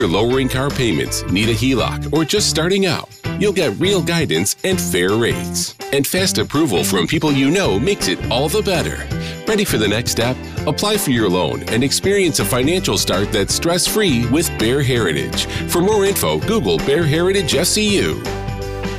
You're lowering car payments, need a HELOC, or just starting out. You'll get real guidance and fair rates. And fast approval from people you know makes it all the better. Ready for the next step? Apply for your loan and experience a financial start that's stress-free with Bear Heritage. For more info, Google Bear Heritage SCU.